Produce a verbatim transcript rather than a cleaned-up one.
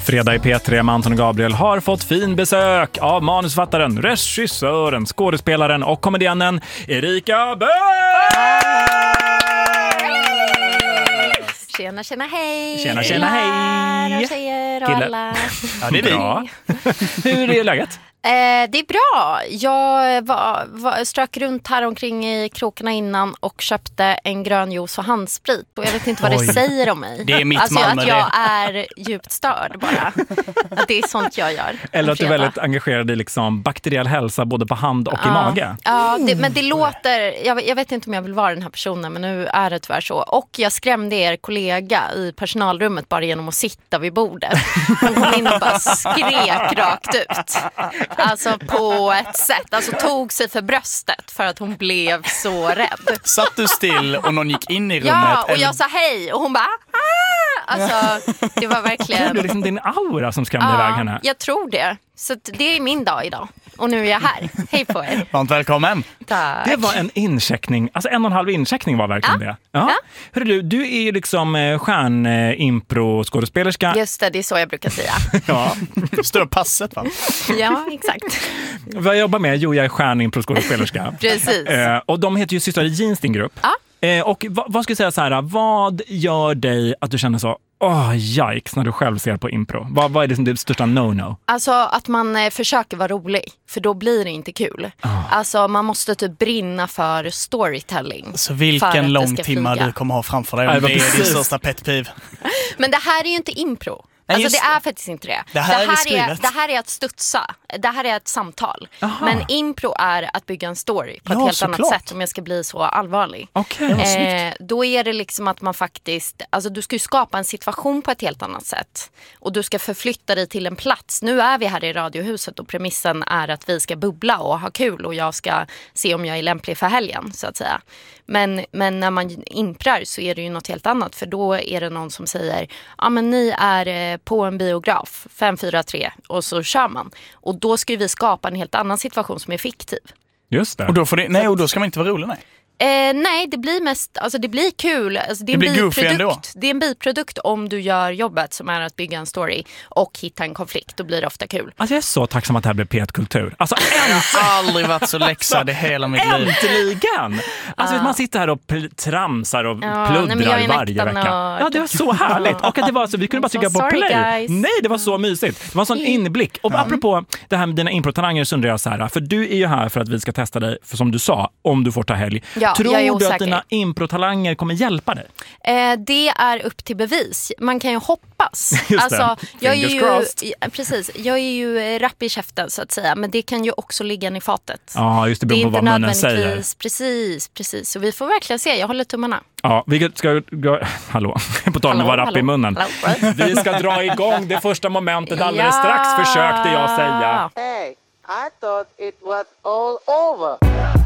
Fredag i P tre med Anton och Gabriel har fått fin besök av manusfattaren, regissören, skådespelaren och komediannen Erika Böök! Tjena, tjena, hej! Tjena, tjena, hej! Och tjejer och Kille. alla. Ja, det är bra. Hur är läget? Eh, det är bra. Jag var, var, strök runt här omkring i krokarna innan och köpte en grön juice och handsprit. Och jag vet inte vad Oj. det säger om mig. Det är mitt alltså Malmö, att jag är djupt störd bara. Att det är sånt jag gör. Eller att du är fredag. väldigt engagerad i liksom bakteriell hälsa både på hand och i mage. Ja, det, men det låter... Jag, jag vet inte om jag vill vara den här personen, men nu är det tyvärr så. Och jag skrämde er kollega i personalrummet bara genom att sitta vid bordet. Han kom in och bara skrek rakt ut. Alltså på ett sätt. Alltså tog sig för bröstet för att hon blev så rädd. Satt du still och någon gick in i rummet? Ja, och eller? jag sa hej och hon bara... Ah! Alltså, det var verkligen... Det är liksom din aura som skrämde iväg henne. Jag tror det. Så det är min dag idag. Och nu är jag här. Hej på er. Varmt välkommen. Tack. Det var en incheckning, alltså en och en halv incheckning var verkligen Ja. det. Ja. Ja. Hörru du, du är ju liksom eh, stjärn-impro-skådespelerska. Just det, det är så jag brukar säga. Ja. Står passet, va? Ja, exakt. Vad jag jobbar med, jo jag är stjärn-impro-skådespelerska. Precis. Eh, och de heter ju Systrar i Jeans, din grupp. Ja. Eh, och vad, vad ska jag säga så här, vad gör dig att du känner så, åh, yikes, när du själv ser på impro? Vad, vad är det, som det största no-no? Alltså att man eh, försöker vara rolig. För då blir det inte kul. Oh. Alltså man måste typ brinna för storytelling. Så för att vilken det lång ska timma flyga. du kommer ha framför dig. Ja, Om det är precis. din största pet peeve. Men det här är ju inte impro. Nej, Alltså just det det. är faktiskt inte det. Det här är är, skrivet. det här är att studsa. Det här är ett samtal. Aha. Men impro är att bygga en story på ett Ja, helt såklart. annat sätt, om jag ska bli så allvarlig. Okej. Eh, då är det liksom att man faktiskt, alltså du ska ju skapa en situation på ett helt annat sätt. Och du ska förflytta dig till en plats. Nu är vi här i Radiohuset och premissen är att vi ska bubbla och ha kul. Och jag ska se om jag är lämplig för helgen, så att säga. Men, men när man imprar så är det ju något helt annat. För då är det någon som säger, ja men ni är eh, på en biograf, fem fyra tre, och så kör man. Och då ska ju vi skapa en helt annan situation som är fiktiv. Just det. Och då, får det, nej, och då ska man inte vara rolig, nej. Eh, nej, det blir mest, alltså det blir kul. Alltså det, är Det en blir goofy ändå. biprodukt. Det är en biprodukt om du gör jobbet som är att bygga en story och hitta en konflikt. Då blir det ofta kul. Alltså jag är så tacksam att det här blev P ett-kultur. Alltså Jag har aldrig varit så läxad i hela mitt liv. äntligen! Alltså vet, man sitter här och pl- tramsar och Ja, nej, men jag är pluddrar en varje äkta vecka. nörd. Ja, det var så härligt. Och att det var så, vi kunde bara So trycka på sorry, play. guys. Nej, det var så mysigt. Det var en sån inblick. Och apropå det här med dina improtalanger så undrar jag så här, för du är ju här för att vi ska testa dig, för som du sa, om du får ta helg. Ja, Tror jag är du osäker. att dina improtalanger kommer hjälpa dig? Eh, det är upp till bevis. Man kan ju hoppas. Just det. Alltså, jag är Fingers ju, crossed. ja, precis, jag är ju eh, rapp i käften så att säga. Men det kan ju också ligga i fatet. Ja, just det, Det är beror på inte vad munnen säger. nödvändigtvis, precis, precis. Så vi får verkligen se, jag håller tummarna. Ja, vi ska gå, hallå, på tal om att vara rapp i munnen. Hallå. Vi ska dra igång det första momentet alldeles Ja. strax, försökte jag säga. Hey, I thought it was all over.